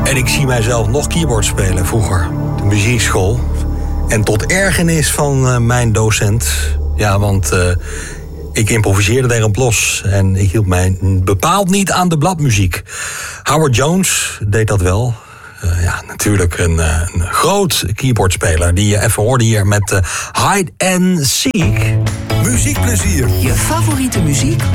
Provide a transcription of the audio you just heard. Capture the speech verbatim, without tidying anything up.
En ik zie mijzelf nog keyboard spelen vroeger. De muziekschool. En tot ergernis van uh, mijn docent. Ja, want uh, ik improviseerde daarop los. En ik hield mij bepaald niet aan de bladmuziek. Howard Jones deed dat wel. Uh, ja, natuurlijk een, uh, een groot keyboardspeler. Die je even hoorde hier met uh, Hide and Seek. Muziekplezier. Je favoriete muziek